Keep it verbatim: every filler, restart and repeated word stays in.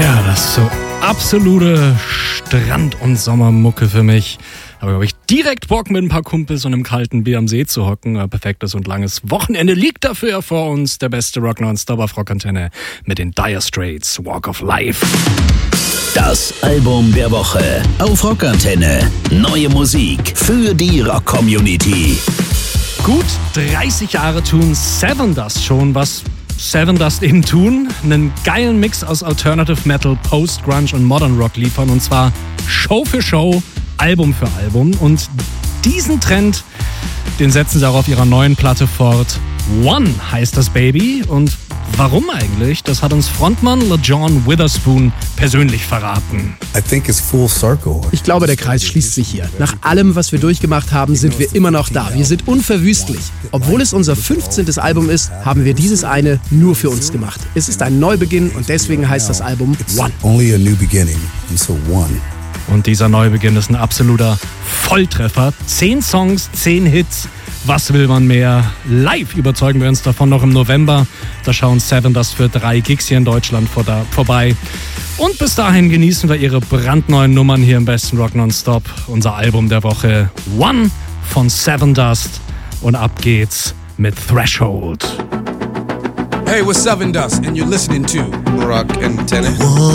Ja, das ist so absolute Strand- und Sommermucke für mich. Aber habe ich direkt Bock, mit ein paar Kumpels und einem kalten Bier am See zu hocken. Ein perfektes und langes Wochenende liegt dafür ja vor uns. Der beste Rock Nonstop auf Rockantenne mit den Dire Straits, Walk of Life. Das Album der Woche auf Rockantenne. Neue Musik für die Rock-Community. Gut dreißig Jahre tun Sevendust schon, was Sevendust eben tun. Einen geilen Mix aus Alternative Metal, Post-Grunge und Modern Rock liefern. Und zwar Show für Show, Album für Album. Und diesen Trend, den setzen sie auch auf ihrer neuen Platte fort. One heißt das Baby. Und warum eigentlich? Das hat uns Frontmann LaJohn Witherspoon persönlich verraten. Ich glaube, der Kreis schließt sich hier. Nach allem, was wir durchgemacht haben, sind wir immer noch da. Wir sind unverwüstlich. Obwohl es unser fünfzehntes Album ist, haben wir dieses eine nur für uns gemacht. Es ist ein Neubeginn und deswegen heißt das Album One. Only a new beginning, and so one. Und dieser Neubeginn ist ein absoluter Volltreffer. Zehn Songs, zehn Hits. Was will man mehr? Live überzeugen wir uns davon noch im November. Da schauen Sevendust für drei Gigs hier in Deutschland vor da, vorbei. Und bis dahin genießen wir ihre brandneuen Nummern hier im besten Rock Nonstop. Unser Album der Woche One von Sevendust. Und ab geht's mit Threshold. Hey, we're Sevendust and you're listening to Rockantenne.